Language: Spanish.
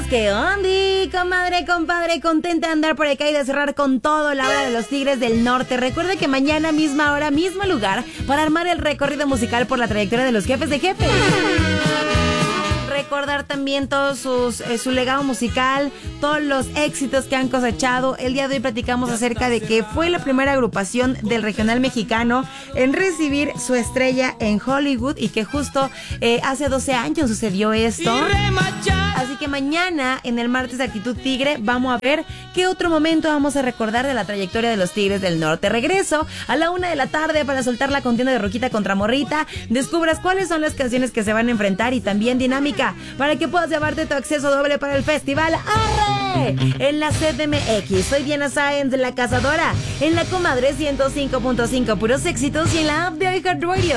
¿Qué ondi, comadre, compadre? Contenta de andar por acá y de cerrar con todo la hora de los Tigres del Norte. Recuerde que mañana, misma hora, mismo lugar, para armar el recorrido musical por la trayectoria de los jefes de jefes. Recordar también todo su legado musical, todos los éxitos que han cosechado. El día de hoy platicamos acerca de que fue la primera agrupación del regional mexicano en recibir su estrella en Hollywood y que justo hace 12 años sucedió esto. Así que mañana, en el martes de Actitud Tigre, vamos a ver qué otro momento vamos a recordar de la trayectoria de los Tigres del Norte. Regreso a la 1 de la tarde para soltar la contienda de Roquita contra Morrita. Descubras cuáles son las canciones que se van a enfrentar y también dinámica para que puedas llevarte tu acceso doble para el festival ¡Arre! En la CDMX. Soy Diana Sáenz de La Cazadora, en la Comadre 105.5 puros éxitos y en la app de iHeartRadio.